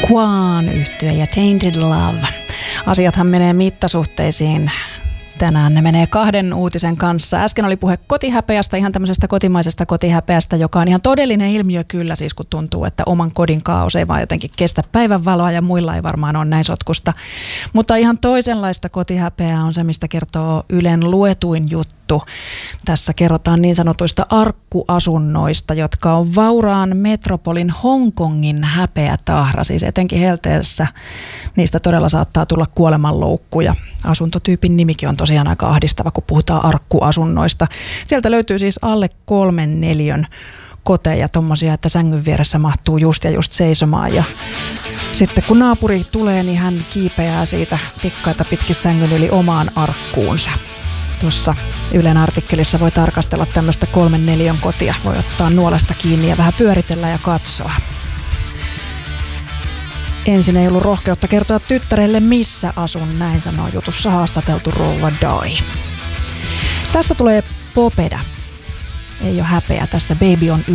Quan yhtye ja Tainted Love. Asiathan menee mittasuhteisiin. Tänään ne menee 2 uutisen kanssa. Äsken oli puhe kotihäpeästä, ihan tämmöisestä kotimaisesta kotihäpeästä, joka on ihan todellinen ilmiö kyllä siis, kun tuntuu, että oman kodin kaaos ei vaan jotenkin kestä päivänvaloa ja muilla ei varmaan ole näin sotkusta. Mutta ihan toisenlaista kotihäpeää on se, mistä kertoo Ylen luetuin juttu. Tässä kerrotaan niin sanotuista arkkuasunnoista, jotka on vauraan metropolin Hongkongin häpeätahra. Siis etenkin helteessä niistä todella saattaa tulla kuolemanloukkuja. Asuntotyypin nimikin on tosiaan aika ahdistava, kun puhutaan arkkuasunnoista. Sieltä löytyy siis alle 3 neliön koteja, tommosia, että sängyn vieressä mahtuu just ja just seisomaan. Ja sitten kun naapuri tulee, niin hän kiipeää siitä tikkaita pitkin sängyn yli omaan arkkuunsa. Tuossa Ylen artikkelissa voi tarkastella tämmöistä 3 neliön kotia. Voi ottaa nuolasta kiinni ja vähän pyöritellä ja katsoa. Ensin ei ollut rohkeutta kertoa tyttärelle, missä asun, näin sanoo jutussa haastateltu rouva Dai. Tässä tulee Popeda. Ei ole häpeä, tässä Baby on